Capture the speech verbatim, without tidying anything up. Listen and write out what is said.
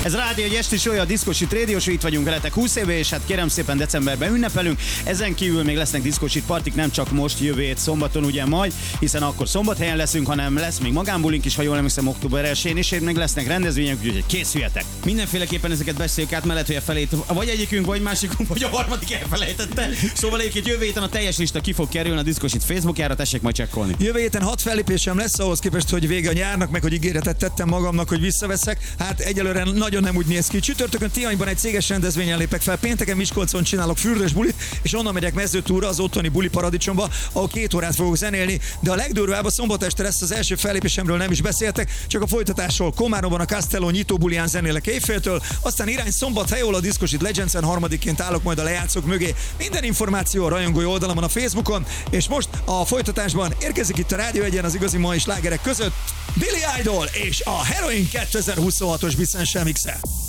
Ez rádió, egy esti show, a Diszkósit Radio Show, itt vagyunk veletek húsz éve, és hát kérem szépen decemberben ünnepelünk. Ezen kívül még lesznek Diszkósit partik, nem csak most, jövő hét szombaton ugye majd, hiszen akkor Szombathelyen leszünk, hanem lesz még magánbulink is, ha jól emlékszem, október elsején, és még lesznek rendezvények, úgyhogy készüljetek. Mindenféleképpen ezeket beszéljük át, mellett, hogy a felét, vagy egyikünk, vagy másikunk, vagy a harmadik elfelejtette. Szóval egyébként jövő héten a teljes lista ki fog kerülni a Diszkósit Facebookjára, tessék majd csekkolni. Jövő héten hat fellépésem lesz, ahhoz képest, hogy vége a nyárnak, meg hogy ígéretet tettem magamnak, hogy visszaveszek. Hát egyelőre nagyon nem úgy néz ki. Csütörtökön Tihanyban egy céges rendezvényen lépek fel, pénteken Miskolcon csinálok fürdős bulit, és onnan megyek mezőtúra az otthoni buli paradicsomba, ahol két órát fogok zenélni, de a legdurvább a szombat este lesz, az első fellépésemről nem is beszéltek, csak a folytatásról. Komáromban a Castello nyitó bulián zenélek éjféltől, aztán irány Szombathely, ahol a Diszkósit Legends-en harmadikként állok majd a lejátszók mögé. Minden információ a rajongói oldalamon a Facebookon, és most a folytatásban érkezik itt a Rádió Egyen az igazi mai slágerek között Billy Idol és a Heroin kétezer-huszonhatos Biszen Semixe.